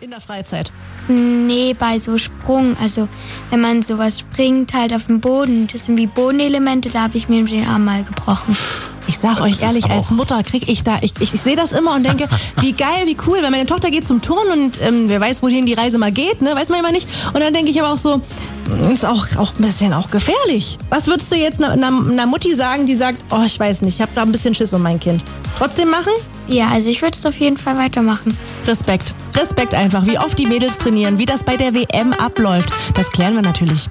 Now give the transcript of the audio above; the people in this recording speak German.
In der Freizeit? Nee, bei so Sprung. Also wenn man sowas springt halt auf dem Boden, das sind wie Bodenelemente, da habe ich mir den Arm mal gebrochen. Ich sag euch ehrlich, als Mutter krieg ich da, ich sehe das immer und denke, wie geil, wie cool, wenn meine Tochter geht zum Turnen und wer weiß, wohin die Reise mal geht, ne, weiß man immer nicht. Und dann denke ich aber auch so, ist auch ein bisschen auch gefährlich. Was würdest du jetzt einer Mutti sagen, die sagt, oh, ich weiß nicht, ich habe da ein bisschen Schiss um mein Kind. Trotzdem machen? Ja, also ich würde es auf jeden Fall weitermachen. Respekt einfach, wie oft die Mädels trainieren, wie das bei der WM abläuft, das klären wir natürlich